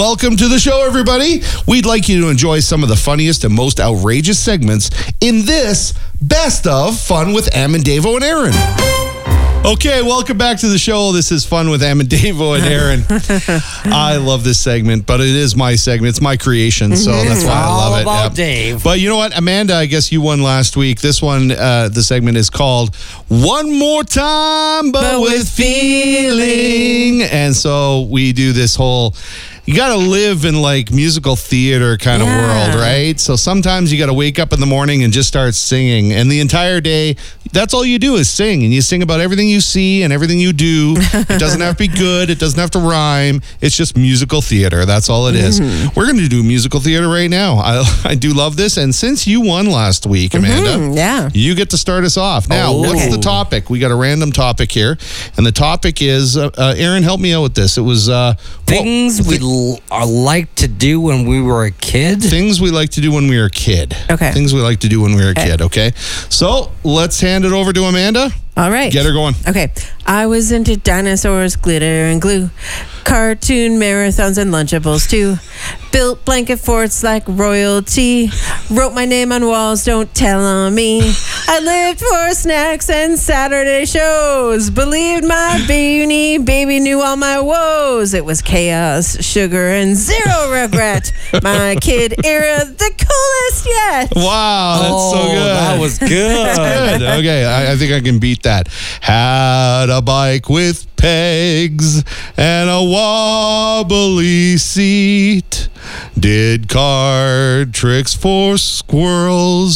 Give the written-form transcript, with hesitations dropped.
Welcome to the show, everybody. We'd like you to enjoy some of the funniest and most outrageous segments in this Best of Fun with Am and Davo and Aaron. Okay, welcome back to the show. This is Fun with Am and Davo and Aaron. I love this segment, but it is my segment. It's my creation, so that's why I love it. All about Dave. But you know what, Amanda, I guess you won last week. This one, the segment is called One More Time, but with Feeling. And so we do this whole... You got to live in like musical theater kind of world, right? So sometimes you got to wake up in the morning and just start singing. And the entire day, that's all you do is sing. And you sing about everything you see and everything you do. It doesn't have to be good. It doesn't have to rhyme. It's just musical theater. That's all it is. We're going to do musical theater right now. I do love this. And since you won last week, Amanda, you get to start us off. Now, what's the topic? We got a random topic here. And the topic is, Aaron, help me out with this. It was... things we like to do when we were a kid. Things we like to do when we were a kid. Okay. Things we like to do when we were a kid, okay? So, let's hand it over to Amanda. All right. Get her going. Okay. I was into dinosaurs, glitter and glue, cartoon marathons and Lunchables too. Built blanket forts like royalty. Wrote my name on walls, don't tell on me. I lived for snacks and Saturday shows. Believed my baby knew all my woes. It was chaos, sugar, and zero regret. My kid era, the coolest yet. Wow, that's so good. That was good. Good. Okay, I think I can beat that. Had a bike with pegs and a wobbly seat. Did card tricks for squirrels.